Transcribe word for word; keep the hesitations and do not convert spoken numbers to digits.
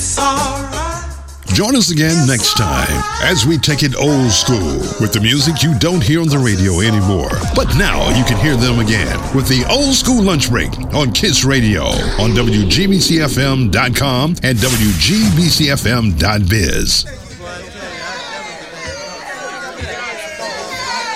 Join us again next time as we take it old school with the music you don't hear on the radio anymore. But now you can hear them again with the Old School Lunch Break on Kiss Radio on W G B C F M dot com and W G B C F M dot biz.